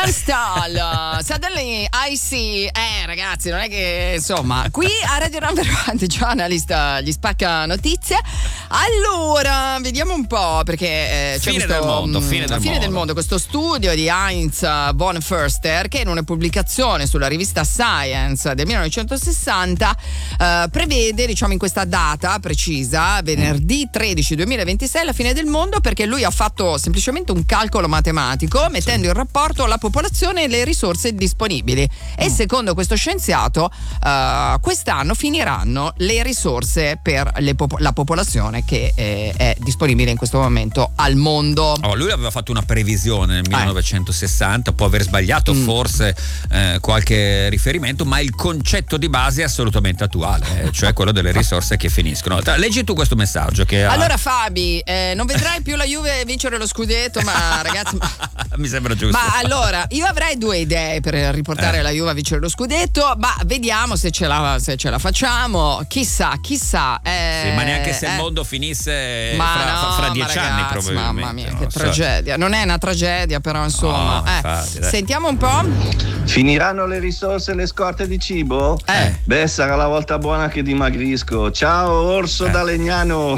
Gangnam Style, Suddenly I See. Ragazzi, non è che insomma, qui a Radio Number One The Journalist gli spacca notizie. Allora, vediamo un po', perché c'è fine del mondo, questo studio di Heinz von Förster, che in una pubblicazione sulla rivista Science del 1960 prevede, diciamo, in questa data precisa, venerdì 13 2026, la fine del mondo, perché lui ha fatto semplicemente un calcolo matematico mettendo in rapporto la popolazione e le risorse disponibili, e secondo questo scienziato quest'anno finiranno le risorse per la popolazione che è disponibile in questo momento al mondo. Lui aveva fatto una previsione nel 1960, può aver sbagliato forse qualche riferimento, ma il concetto di base è assolutamente attuale, cioè quello delle risorse che finiscono. Leggi tu questo messaggio che allora Fabi, non vedrai più la Juve vincere lo scudetto, ma ragazzi mi sembra giusto. Ma allora, io avrei due idee per riportare la Juve a vincere lo scudetto, ma vediamo se ce la facciamo. Chissà. Sì, ma neanche se il mondo finisse fra 10 anni, probabilmente. Mamma mia, che tragedia. Non è una tragedia, però insomma. Infatti, sentiamo un po'. Finiranno le risorse e le scorte di cibo? Beh, sarà la volta buona che dimagrisco. Ciao Orso da Legnano.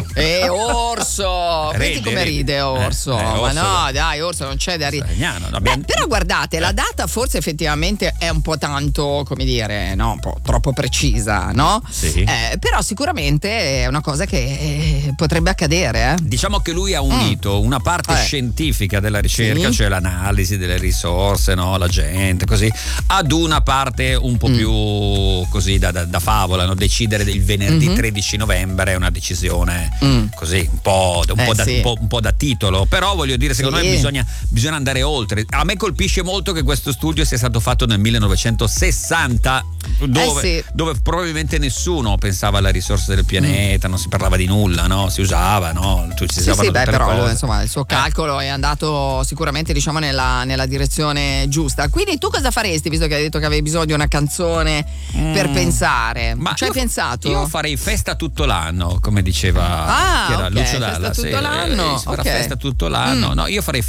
Orso, vedi come ride Orso. Ma no, dai, Orso, non c'è da ridere. Però guardate, la data forse effettivamente è un po' tanto, come dire, no, un po' troppo precisa, no? Sì. Però sicuramente è una cosa che potrebbe accadere. Diciamo che lui ha unito una parte scientifica della ricerca, cioè l'analisi delle risorse, no, la gente, così, ad una parte un po' più così da favola, no? Decidere il venerdì 13 novembre è una decisione così un po' da titolo, però voglio dire, secondo me bisogna andare oltre. A me colpisce molto che questo studio sia stato fatto nel 1960, dove probabilmente nessuno pensava alle risorse del pianeta, non si parlava di nulla, no? Si usava, no? Però insomma il suo calcolo è andato sicuramente, diciamo, nella direzione giusta. Quindi tu cosa faresti, visto che hai detto che avevi bisogno di una canzone per pensare? Ma ci hai pensato? Io farei festa tutto l'anno, come diceva Lucio Dalla. Festa tutto l'anno. Festa tutto l'anno. No, io farei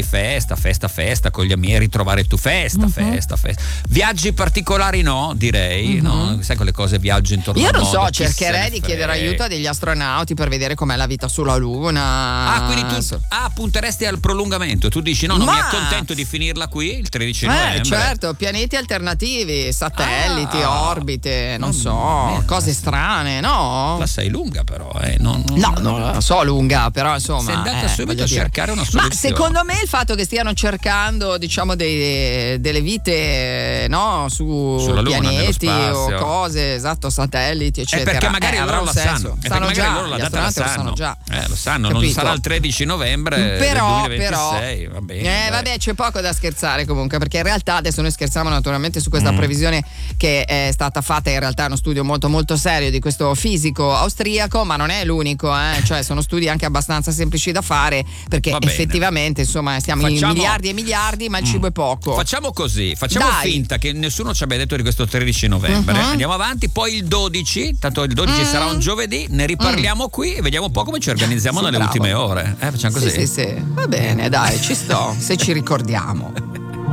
festa con gli amici, ritrovare tu festa. Viaggi particolari no, direi, no? Sai quelle cose, viaggio intorno al mondo. Io non so, cercherei di chiedere aiuto a degli astronauti per vedere com'è la vita sulla Luna. Quindi tu punteresti al prolungamento. Tu dici no, mi accontento di finirla qui il 13 novembre. Certo, pianeti alternativi, satelliti, orbite, non so, cose strane, no? La sei lunga però, non la so lunga, però insomma. Sei andata subito a cercare una soluzione. Ma secondo me il fatto che stiano cercando, diciamo, delle vite, no, sulla pianeti Luna, o cose, satelliti, eccetera. Perché magari loro la sanno. Sanno già, loro la data la sanno. Lo sanno, capito? non sarà il 13 novembre del 2026, va bene. Vabbè, c'è poco da scherzare comunque, perché in realtà adesso noi scherziamo naturalmente su questa previsione che è stata fatta, in realtà è uno studio molto molto serio di questo fisico austriaco, ma non è l'unico, cioè sono studi anche abbastanza semplici da fare, perché effettivamente insomma stiamo in miliardi e miliardi, ma il cibo è poco. Facciamo così, finta che nessuno ci abbia detto di questo 13 novembre, andiamo avanti, poi il 12, tanto il 12 sarà un giovedì, ne riparliamo qui e vediamo un po' come ci organizziamo nelle ultime ore. Facciamo così? Sì, va bene, dai, ci sto, se ci ricordiamo.